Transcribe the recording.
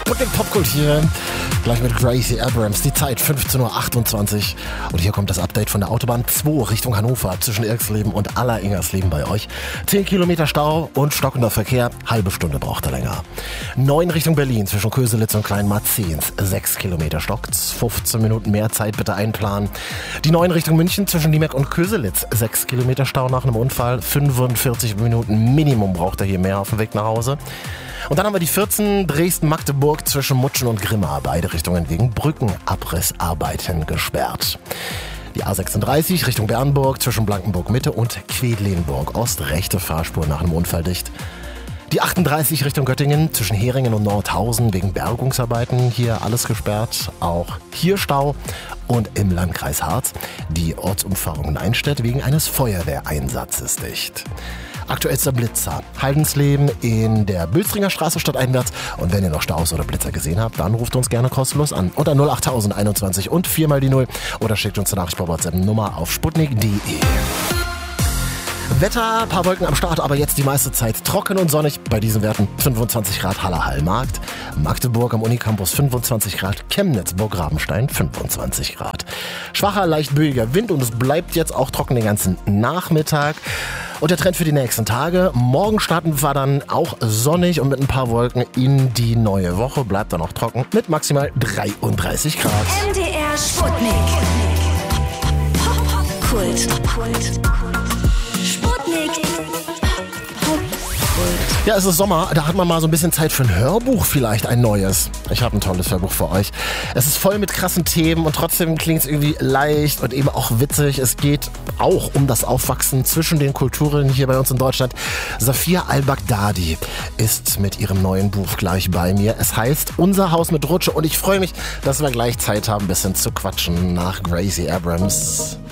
Sputnik Popkultur. Gleich mit Gracie Abrams. Die Zeit 15.28 Uhr. Und hier kommt das Update von der Autobahn 2 Richtung Hannover zwischen Irksleben und Aller-Ingersleben bei euch. 10 Kilometer Stau und stockender Verkehr. Halbe Stunde braucht er länger. 9 Richtung Berlin zwischen Köselitz und Kleinmarzens. 6 Kilometer stockt's. 15 Minuten mehr Zeit bitte einplanen. Die 9 Richtung München zwischen Niemek und Köselitz. 6 Kilometer Stau nach einem Unfall. 45 Minuten Minimum braucht er hier mehr auf dem Weg nach Hause. Und dann haben wir die 14 Dresden-Magdeburg zwischen Mutschen und Grimma. Beide Richtungen wegen Brückenabrissarbeiten gesperrt. Die A36 Richtung Bernburg zwischen Blankenburg-Mitte und Quedlinburg-Ost. Rechte Fahrspur nach einem Unfall dicht. Die 38 Richtung Göttingen zwischen Heringen und Nordhausen wegen Bergungsarbeiten. Hier alles gesperrt. Auch hier Stau. Und im Landkreis Harz die Ortsumfahrung Neinstedt wegen eines Feuerwehreinsatzes dicht. Aktuellster Blitzer. Haldensleben in der Bülstringer Straße stadteinwärts. Und wenn ihr noch Staus oder Blitzer gesehen habt, dann ruft uns gerne kostenlos an. Unter 08021 und 4 mal die 0. Oder schickt uns eine Nachricht per WhatsApp-Nummer auf sputnik.de. Wetter, paar Wolken am Start, aber jetzt die meiste Zeit trocken und sonnig. Bei diesen Werten 25 Grad Haller-Hallmarkt, Magdeburg am Unicampus 25 Grad, Chemnitz, Burg-Rabenstein 25 Grad. Schwacher, leicht böiger Wind und es bleibt jetzt auch trocken den ganzen Nachmittag. Und der Trend für die nächsten Tage. Morgen starten wir dann auch sonnig und mit ein paar Wolken in die neue Woche. Bleibt dann auch trocken mit maximal 33 Grad. MDR Sputnik. Kult. Ja, es ist Sommer, da hat man mal so ein bisschen Zeit für ein Hörbuch vielleicht, ein neues. Ich habe ein tolles Hörbuch für euch. Es ist voll mit krassen Themen und trotzdem klingt es irgendwie leicht und eben auch witzig. Es geht auch um das Aufwachsen zwischen den Kulturen hier bei uns in Deutschland. Safia al-Baghdadi ist mit ihrem neuen Buch gleich bei mir. Es heißt Unser Haus mit Rutsche und ich freue mich, dass wir gleich Zeit haben, ein bisschen zu quatschen nach Gracie Abrams.